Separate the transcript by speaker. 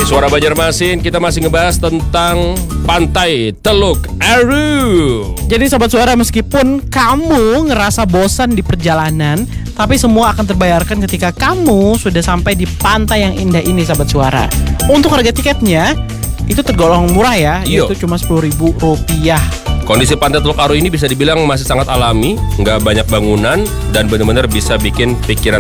Speaker 1: Di Suara Banjarmasin kita masih ngebahas tentang Pantai Teluk Eru.
Speaker 2: Jadi Sobat Suara, meskipun kamu ngerasa bosan di perjalanan, tapi semua akan terbayarkan ketika kamu sudah sampai di pantai yang indah ini, Sobat Suara. Untuk harga tiketnya itu tergolong murah ya,
Speaker 1: Iyo.
Speaker 2: yaitu cuma Rp10.000.
Speaker 1: Kondisi Pantai Teluk Eru ini bisa dibilang masih sangat alami, nggak banyak bangunan, dan benar-benar bisa bikin pikiran